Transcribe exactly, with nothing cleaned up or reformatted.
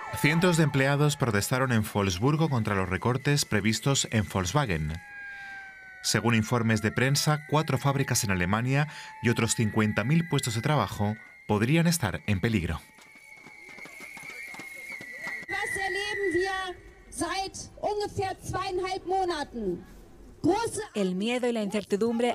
Cientos de empleados protestaron en Wolfsburgo contra los recortes previstos en Volkswagen. Según informes de prensa, cuatro fábricas en Alemania y otros cincuenta mil puestos de trabajo podrían estar en peligro. El miedo y la incertidumbre